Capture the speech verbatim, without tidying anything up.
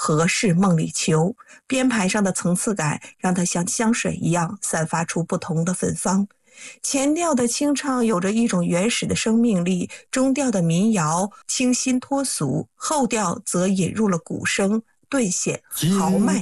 何事梦里求，编排上的层次感让它像香水一样散发出不同的芬芳。前调的清唱有着一种原始的生命力，中调的民谣清新脱俗，后调则引入了鼓声、顿显豪迈